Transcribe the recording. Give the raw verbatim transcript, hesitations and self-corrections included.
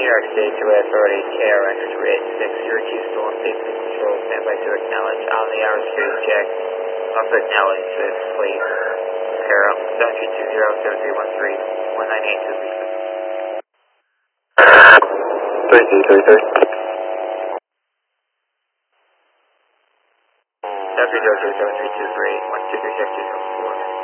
York State to Authority, K R N two eight six, Syracuse Stolen Safety Control, standby to acknowledge on the hour space check. Also acknowledge this fleet. Carol, seven three two zero zero three one three one nine eight two six. Three two three three. Seven three zero zero seven three two three one two three six two seven four.